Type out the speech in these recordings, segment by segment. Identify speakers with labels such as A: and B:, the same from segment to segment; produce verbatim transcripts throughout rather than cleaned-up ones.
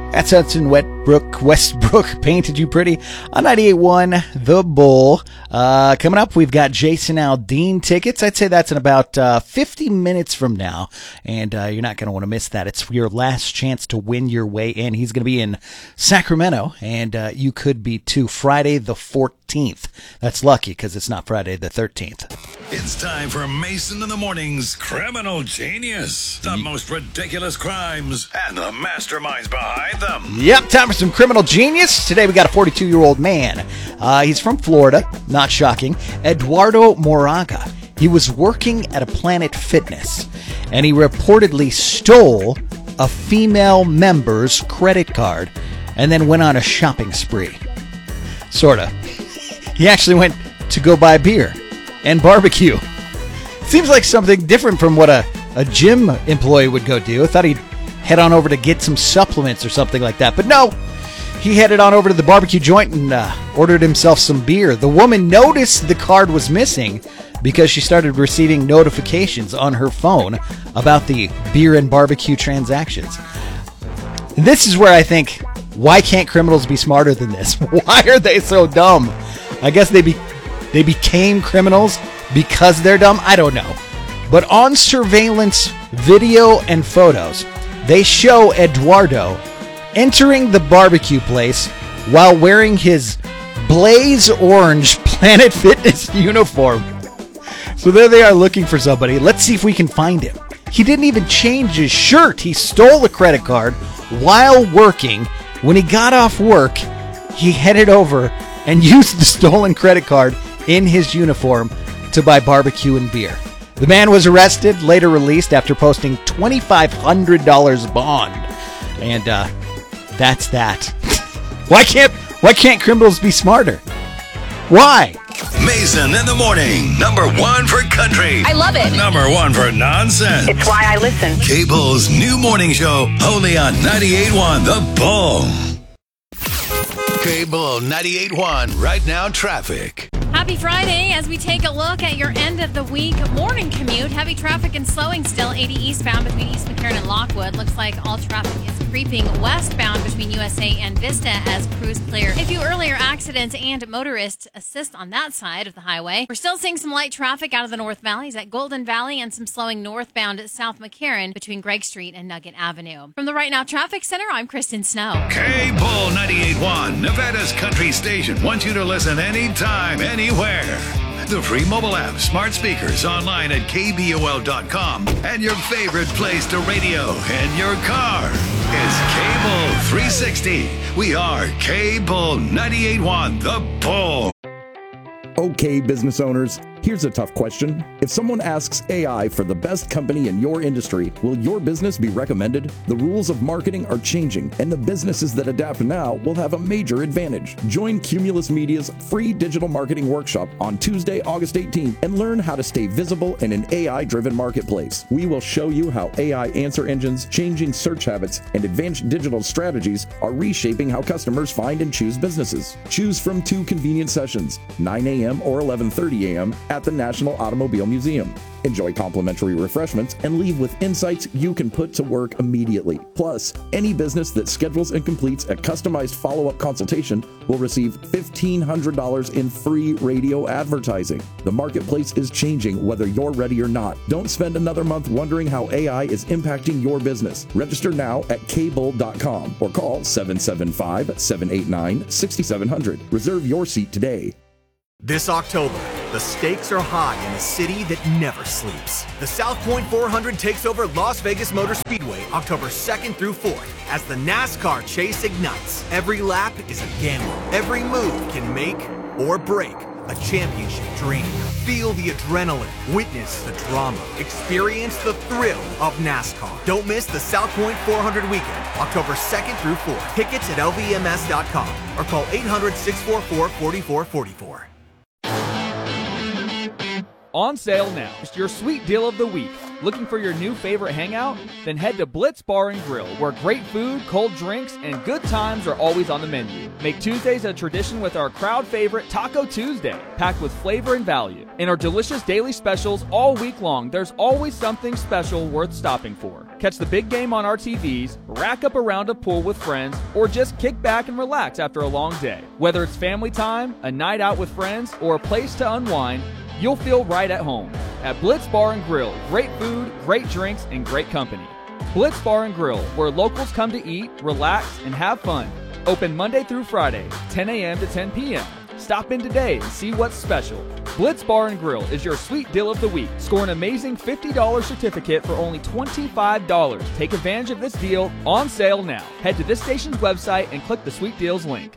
A: That's Hudson Westbrook, Westbrook painted you pretty on ninety-eight point one The Bull. Uh, coming up, we've got Jason Aldean tickets. I'd say that's in about uh, fifty minutes from now, and uh, you're not going to want to miss that. It's your last chance to win your way in. He's going to be in Sacramento, and uh, you could be too. Friday the fourteenth. That's lucky because it's not Friday the thirteenth.
B: It's time for Mason in the Morning's Criminal Genius. The most ridiculous crimes and the masterminds behind them.
A: Yep, time for some Criminal Genius. Today we got a forty-two-year-old man. Uh, he's from Florida, not shocking. Eduardo Moraga. He was working at a Planet Fitness, and he reportedly stole a female member's credit card and then went on a shopping spree. Sorta. He actually went to go buy beer and barbecue. Seems like something different from what a, a gym employee would go do. I thought he'd head on over to get some supplements or something like that. But no, he headed on over to the barbecue joint and uh, ordered himself some beer. The woman noticed the card was missing because she started receiving notifications on her phone about the beer and barbecue transactions. And this is where I think, why can't criminals be smarter than this? Why are they so dumb? I guess they be they became criminals because they're dumb? I don't know. But on surveillance video and photos, they show Eduardo entering the barbecue place while wearing his blaze orange Planet Fitness uniform. So there they are looking for somebody. Let's see if we can find him. He didn't even change his shirt. He stole a credit card while working. When he got off work, he headed over and used the stolen credit card in his uniform to buy barbecue and beer. The man was arrested, later released after posting twenty-five hundred dollars bond. And uh, that's that. Why can't why can't criminals be smarter? Why?
B: Mason in the Morning, number one for country.
C: I love it.
B: Number one for nonsense.
C: It's why I listen.
B: Cable's new morning show, only on ninety-eight point one The Bull. Cable ninety-eight point one, right now traffic.
D: Happy Friday as we take a look at your end of the week morning commute. Heavy traffic and slowing still. eighty eastbound between East McCarran and Lockwood. Looks like all traffic is creeping westbound between U S A and Vista as crews clear. A few earlier accidents and motorist assist on that side of the highway. We're still seeing some light traffic out of the North Valleys at Golden Valley and some slowing northbound at South McCarran between Gregg Street and Nugget Avenue. From the Right Now Traffic Center, I'm Kristen Snow.
B: Cable ninety-eight point one, Nevada's country station, wants you to listen anytime, anywhere. The free mobile app, smart speakers, online at K B O L dot com, and your favorite place to radio in your car is Cable three sixty. We are Cable ninety-eight point one The Bull.
E: Okay, business owners, here's a tough question. If someone asks A I for the best company in your industry, will your business be recommended? The rules of marketing are changing, and the businesses that adapt now will have a major advantage. Join Cumulus Media's free digital marketing workshop on Tuesday, August eighteenth, and learn how to stay visible in an A I-driven marketplace. We will show you how A I answer engines, changing search habits, and advanced digital strategies are reshaping how customers find and choose businesses. Choose from two convenient sessions, nine a.m. or eleven thirty a.m. at the National Automobile Museum. Enjoy complimentary refreshments and leave with insights you can put to work immediately. Plus, any business that schedules and completes a customized follow-up consultation will receive fifteen hundred dollars in free radio advertising. The marketplace is changing whether you're ready or not. Don't spend another month wondering how A I is impacting your business. Register now at K bull dot com or call seven seven five, seven eight nine, six seven zero zero. Reserve your seat today.
F: This October, the stakes are high in a city that never sleeps. The South Point four hundred takes over Las Vegas Motor Speedway October second through fourth as the NASCAR chase ignites. Every lap is a gamble. Every move can make or break a championship dream. Feel the adrenaline, witness the drama, experience the thrill of NASCAR. Don't miss the South Point four hundred weekend, October second through fourth. Tickets at L V M S dot com or call eight hundred, six four four, four four four four.
G: On sale now, it's your sweet deal of the week.
C: Looking for your new favorite hangout? Then head to Blitz Bar and Grill, where great food, cold drinks, and good times are always on the menu. Make Tuesdays a tradition with our crowd favorite Taco Tuesday, packed with flavor and value. In our delicious daily specials all week long, there's always something special worth stopping for. Catch the big game on our T Vs, rack up a round of pool with friends, or just kick back and relax after a long day. Whether it's family time, a night out with friends, or a place to unwind, you'll feel right at home. At Blitz Bar and Grill, great food, great drinks, and great company. Blitz Bar and Grill, where locals come to eat, relax, and have fun. Open Monday through Friday, ten a.m. to ten p.m. Stop in today and see what's special. Blitz Bar and Grill is your sweet deal of the week. Score an amazing fifty dollars certificate for only twenty-five dollars. Take advantage of this deal on sale now. Head to this station's website and click the Sweet Deals link.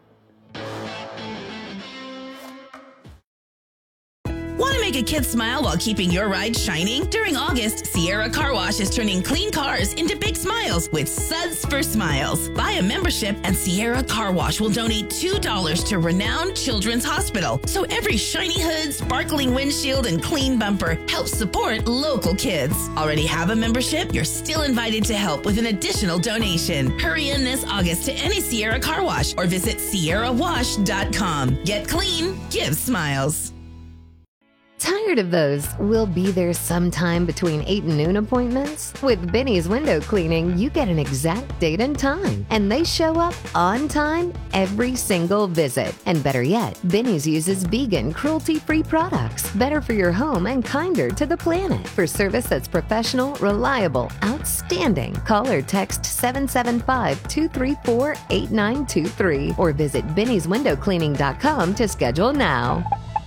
G: Want to make a kid smile while keeping your ride shining? During August, Sierra Car Wash is turning clean cars into big smiles with Suds for Smiles. Buy a membership and Sierra Car Wash will donate two dollars to Renowned Children's Hospital. So every shiny hood, sparkling windshield, and clean bumper helps support local kids. Already have a membership? You're still invited to help with an additional donation. Hurry in this August to any Sierra Car Wash or visit sierra wash dot com. Get clean, give smiles.
H: Tired of those "we'll be there sometime between eight and noon" appointments? With Benny's Window Cleaning, you get an exact date and time, and they show up on time every single visit. And better yet, Benny's uses vegan, cruelty-free products, better for your home and kinder to the planet. For service that's professional, reliable, outstanding, call or text seven seven five, two three four, eight nine two three or visit bennys window cleaning dot com to schedule now.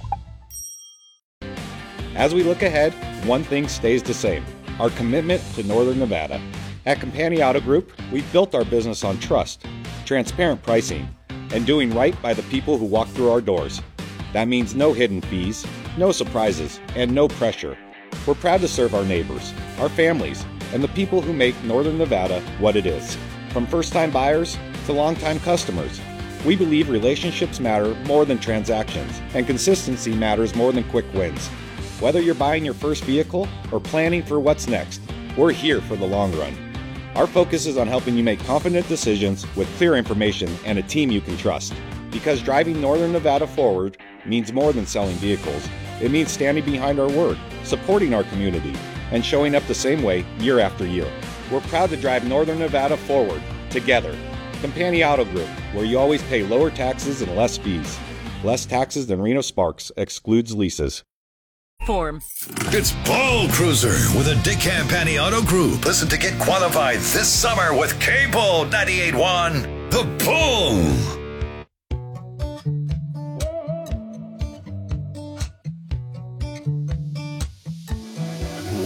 I: As we look ahead, one thing stays the same: our commitment to Northern Nevada. At Campani Auto Group, we've built our business on trust, transparent pricing, and doing right by the people who walk through our doors. That means no hidden fees, no surprises, and no pressure. We're proud to serve our neighbors, our families, and the people who make Northern Nevada what it is. From first-time buyers to long-time customers, we believe relationships matter more than transactions, and consistency matters more than quick wins. Whether you're buying your first vehicle or planning for what's next, we're here for the long run. Our focus is on helping you make confident decisions with clear information and a team you can trust. Because driving Northern Nevada forward means more than selling vehicles. It means standing behind our word, supporting our community, and showing up the same way year after year. We're proud to drive Northern Nevada forward, together. Campani Auto Group, where you always pay lower taxes and less fees. Less taxes than Reno Sparks, excludes leases.
G: Form.
B: It's Ball Cruiser with a Dick Campani Auto Group. Listen to Get Qualified this summer with K-Bull ninety-eight point one. The Bull.